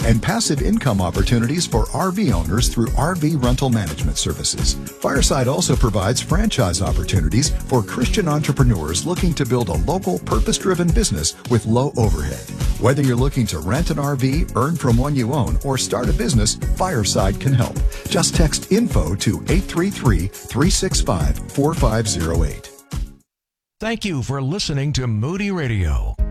and passive income opportunities for RV owners through RV rental management services. Fireside also provides franchise opportunities for Christian entrepreneurs looking to build a local, purpose-driven business with low overhead. Whether you're looking to rent an RV, earn from one you own, or start a business, Fireside can help. Just text info to 833-365-4508. Thank you for listening to Moody Radio.